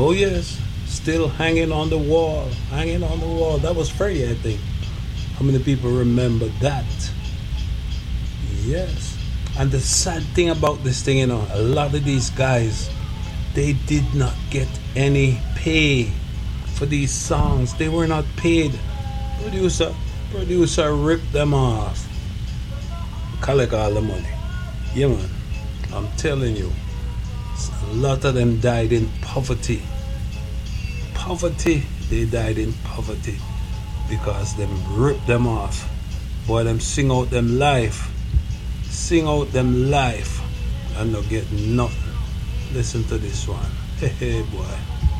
Oh yes, still hanging on the wall, hanging on the wall. That was Freddie, I think. How many people remember that? Yes. And the sad thing about this thing, a lot of these guys, they did not get any pay for these songs. They were not paid. Producer, producer ripped them off. Collect all the money. Yeah, man. I'm telling you, a lot of them died in poverty. Poverty. They died in poverty because them ripped them off. Boy, them sing out them life. Sing out them life and not get nothing. Listen to this one. Hey, boy.